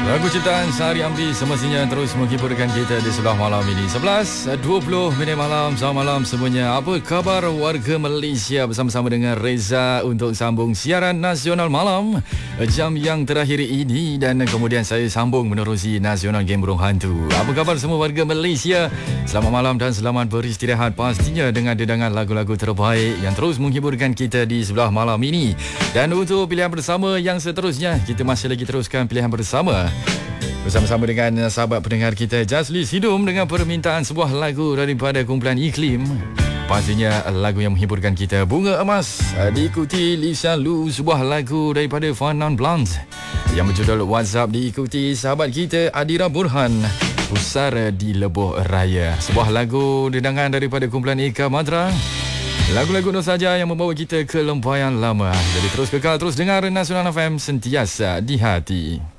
Lagu ciptaan Sari Amri semestinya terus menghiburkan kita di sebelah malam ini. 11.20 malam. Selamat malam semuanya. Apa khabar warga Malaysia? Bersama-sama dengan Reza untuk sambung siaran nasional malam jam yang terakhir ini. Dan kemudian saya sambung menerusi Nasional Game Burung Hantu. Apa khabar semua warga Malaysia? Selamat malam dan selamat beristirahat pastinya dengan dedangan lagu-lagu terbaik yang terus menghiburkan kita di sebelah malam ini. Dan untuk pilihan bersama yang seterusnya, kita masih lagi teruskan pilihan bersama bersama-sama dengan sahabat pendengar kita Jazli Sidum dengan permintaan sebuah lagu daripada kumpulan Iklim. Pastinya lagu yang menghiburkan kita, Bunga Emas. Diikuti Lisa Lu, sebuah lagu daripada Fanon Blanc yang berjudul WhatsApp. Diikuti sahabat kita Adira Burhan, Pusara di Lebuh Raya. Sebuah lagu dedangan daripada kumpulan Eka Madra. Lagu-lagu itu saja yang membawa kita ke lempayan lama. Jadi terus kekal, terus dengar Nasional FM, sentiasa di hati.